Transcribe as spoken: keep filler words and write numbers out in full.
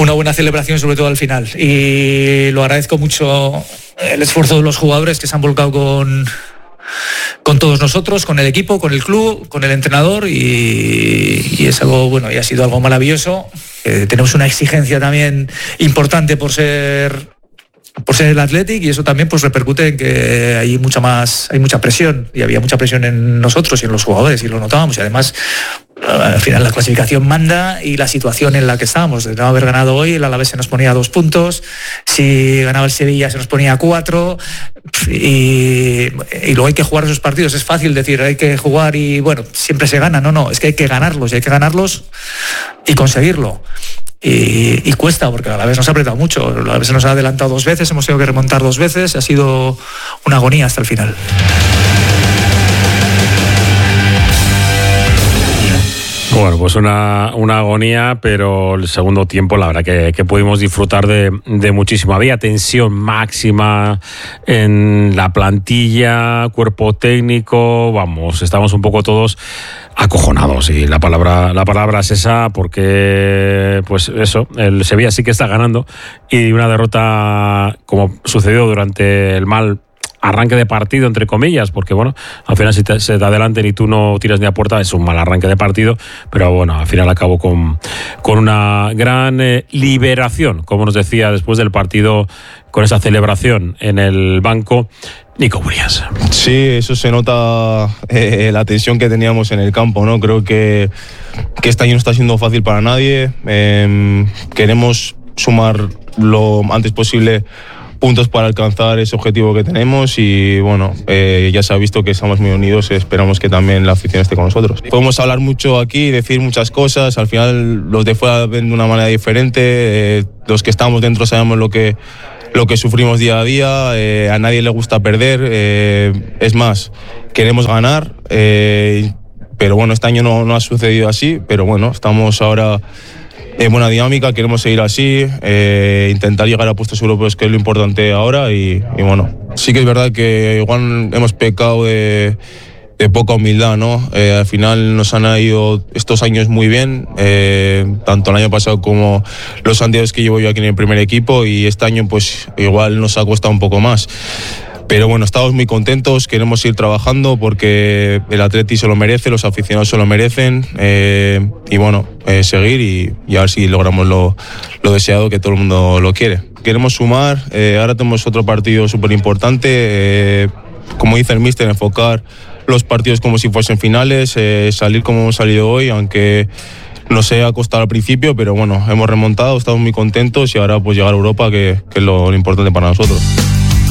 una buena celebración, sobre todo al final. Y lo agradezco mucho el esfuerzo de los jugadores que se han volcado con, con todos nosotros, con el equipo, con el club, con el entrenador, y, y es algo, bueno, y ha sido algo maravilloso. Eh, tenemos una exigencia también importante por ser por ser el Athletic, y eso también pues repercute en que hay mucha más hay mucha presión, y había mucha presión en nosotros y en los jugadores, y lo notábamos. Y además al final la clasificación manda, y la situación en la que estábamos, de no haber ganado hoy, el Alavés se nos ponía dos puntos, si ganaba el Sevilla se nos ponía cuatro, y, y luego hay que jugar esos partidos. Es fácil decir hay que jugar y bueno, siempre se gana. No, no, es que hay que ganarlos, y hay que ganarlos y conseguirlo. Y, y cuesta, porque a la vez nos ha apretado mucho. A la vez se nos ha adelantado dos veces, hemos tenido que remontar dos veces, ha sido una agonía hasta el final. Bueno, pues una, una agonía, pero el segundo tiempo la verdad que, que pudimos disfrutar de, de muchísimo. Había tensión máxima en la plantilla, cuerpo técnico, vamos, estamos un poco todos acojonados, y la palabra la palabra es esa, porque pues eso, el Sevilla sí que está ganando, y una derrota como sucedió durante el mal arranque de partido, entre comillas, porque bueno, al final si te, se te adelanten y tú no tiras ni a puerta, es un mal arranque de partido, pero bueno, al final acabó con, con una gran eh, liberación, como nos decía después del partido, con esa celebración en el banco, Nico Williams. Sí, eso se nota, eh, la tensión que teníamos en el campo, ¿no? Creo que, que este año no está siendo fácil para nadie. Eh, queremos sumar lo antes posible puntos para alcanzar ese objetivo que tenemos, y bueno, eh, ya se ha visto que estamos muy unidos, esperamos que también la afición esté con nosotros. Podemos hablar mucho aquí, decir muchas cosas, al final los de fuera ven de una manera diferente, eh, los que estamos dentro sabemos lo que, lo que sufrimos día a día, eh, a nadie le gusta perder, eh, es más, queremos ganar, eh, pero bueno, este año no, no ha sucedido así, pero bueno, estamos ahora en buena dinámica, queremos seguir así, eh, intentar llegar a puestos europeos, que es lo importante ahora, y, y bueno, sí que es verdad que igual hemos pecado de, de poca humildad, ¿no? Eh, al final nos han ido estos años muy bien, eh, tanto el año pasado como los anteriores que llevo yo aquí en el primer equipo, y este año pues igual nos ha costado un poco más. Pero bueno, estamos muy contentos, queremos seguir trabajando porque el Atleti se lo merece, los aficionados se lo merecen, eh, y bueno, eh, seguir y, y a ver si logramos lo, lo deseado, que todo el mundo lo quiere. Queremos sumar, eh, ahora tenemos otro partido súper importante, eh, como dice el míster, enfocar los partidos como si fuesen finales, eh, salir como hemos salido hoy, aunque nos haya costado al principio, pero bueno, hemos remontado, estamos muy contentos, y ahora pues llegar a Europa, que, que es lo, lo importante para nosotros.